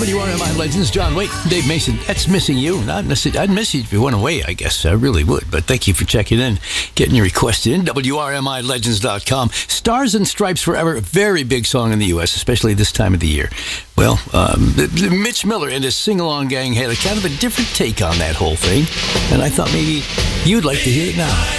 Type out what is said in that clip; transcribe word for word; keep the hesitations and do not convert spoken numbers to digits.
W R M I Legends, John Waite, Dave Mason. That's missing you. Not necessarily, I'd miss you if you went away, I guess. I really would. But thank you for checking in, getting your request in. W R M I Legends dot com. Stars and Stripes Forever, a very big song in the U S, especially this time of the year. Well, um, Mitch Miller and his sing-along gang had a kind of a different take on that whole thing, and I thought maybe you'd like to hear it now.